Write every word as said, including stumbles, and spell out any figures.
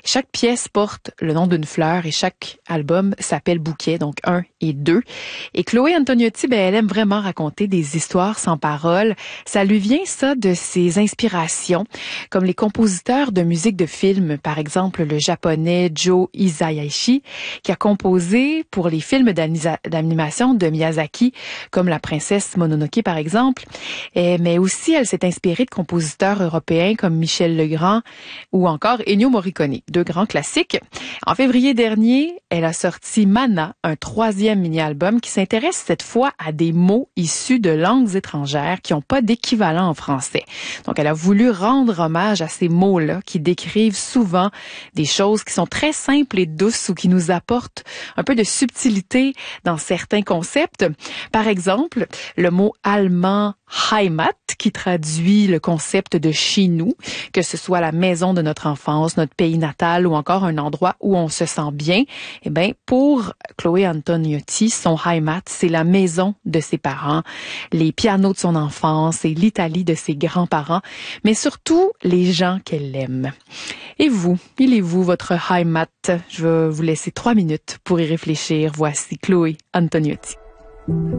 Chaque pièce porte le nom d'une fleur et chaque album s'appelle Bouquet, donc un et deux. Et Chloé Antoniotti, ben, elle aime vraiment raconter des histoires sans parole. Ça lui vient, ça, de ses inspirations, comme les compositeurs de musique de film, par exemple le japonais Joe Hisaishi, qui a composé pour les films d'animation de Miyazaki, comme La princesse Mononoke, par exemple. Et, mais aussi, elle s'est inspirée de compositeurs européens comme Michel Legrand ou encore Ennio Morricone, deux grands classiques. En février dernier, elle a sorti Mana, un troisième mini-album qui s'intéresse cette fois à des mots issus de langues étrangères qui n'ont pas d'équivalent en français. Donc, elle a voulu rendre hommage à ces mots-là qui décrivent souvent des choses qui sont très simples et douces ou qui nous apportent un peu de subtilité dans certains concepts. Par exemple, le mot allemand Heimat, qui traduit le concept de chez nous, que ce soit la maison de notre enfance, notre pays natal ou encore un endroit où on se sent bien. Eh bien, pour Chloé Antoniotti, son Heimat, c'est la maison de ses parents, les pianos de son enfance et l'Italie de ses grands-parents, mais surtout les gens qu'elle aime. Et vous, il est vous, votre Heimat? Je vais vous laisser trois minutes pour y réfléchir. Voici Chloé Antoniotti.